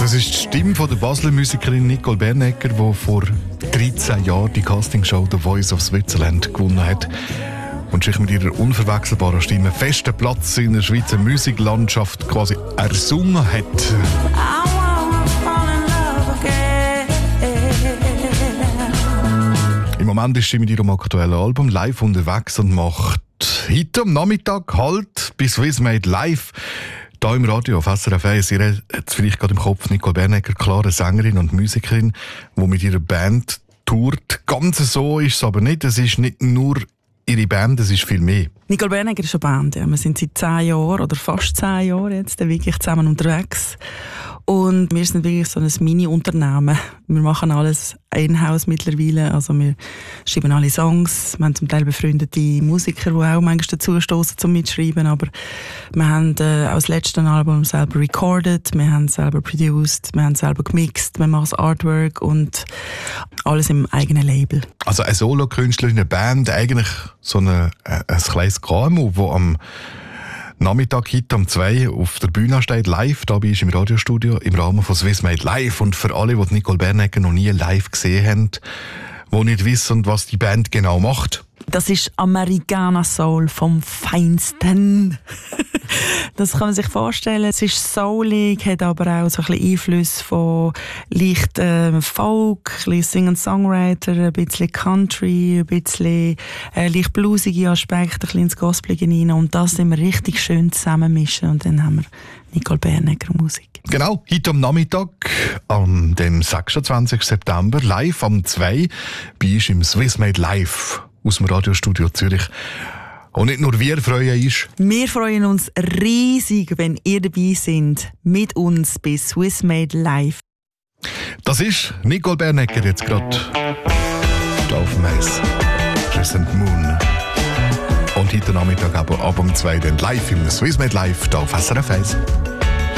Das ist die Stimme von der Basler Musikerin Nicole Bernegger, die vor 13 Jahren die Castingshow «The Voice of Switzerland» gewonnen hat und sich mit ihrer unverwechselbaren Stimme festen Platz in der Schweizer Musiklandschaft quasi ersungen hat. Im Moment ist sie mit ihrem aktuellen Album live unterwegs und macht heute am Nachmittag Halt bei Swiss Made Live. Hier im Radio auf SRF 1. Ihr habt es vielleicht gerade im Kopf, Nicole Bernegger, klare Sängerin und Musikerin, die mit ihrer Band tourt. Ganz so ist es aber nicht. Es ist nicht nur ihre Band, es ist viel mehr. Nicole Bernegger ist eine Band. Ja. Wir sind seit 10 Jahren oder fast 10 Jahren jetzt wirklich zusammen unterwegs. Und wir sind wirklich so ein Mini-Unternehmen. Wir machen alles in-house mittlerweile. Also wir schreiben alle Songs. Wir haben zum Teil befreundete Musiker, die auch manchmal dazu stoßen zum Mitschreiben. Aber wir haben auch das letzte Album selber recorded, wir haben selber produced, wir haben selber gemixt, wir machen das Artwork und alles im eigenen Label. Also eine Solo-Künstlerin, eine Band, eigentlich so ein kleines KMU, das am Nachmittag heute um 2 auf der Bühne steht, live, dabei ist im Radiostudio, im Rahmen von Swiss Made Live. Und für alle, die Nicole Bernegger noch nie live gesehen haben, die nicht wissen, was die Band genau macht. Das ist Americana Soul vom Feinsten. Das kann man sich vorstellen. Es ist soulig, hat aber auch so ein bisschen Einfluss von leicht Folk, ein bisschen Sing-and-Songwriter, ein bisschen Country, ein bisschen leicht bluesige Aspekte, ein bisschen ins Gospelige hinein. Und das sind wir richtig schön zusammenmischen. Und dann haben wir Nicole Bernegger Musik. Genau, heute am Nachmittag, am dem 26. September, live am 2 bei uns im Swiss Made Live aus dem Radiostudio Zürich. Und nicht nur wir freuen uns. Wir freuen uns riesig, wenn ihr dabei seid mit uns bei Swiss Made Live. Das ist Nicole Bernegger jetzt gerade auf dem Eis. Crescent Moon. Und heute Nachmittag aber ab um 2 dann live im Swiss Made Live hier auf SRF 1.